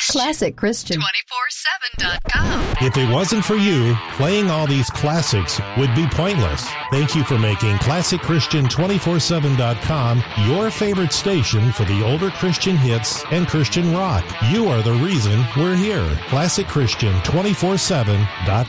Classic Christian. 247.com. If it wasn't for you, playing all these classics would be pointless. Thank you for making Classic Christian 247.com your favorite station for the older Christian hits and Christian rock. You are the reason we're here. Classic Christian 247.com.